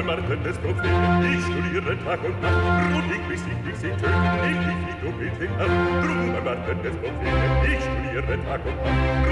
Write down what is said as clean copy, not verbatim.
Marken des Propheten. Ich studiere Tag und Nacht, ruhig bis ich sie töten. Ich nicht um mit den Herren, drum beim Marken des Propheten. Ich studiere Tag und Nacht.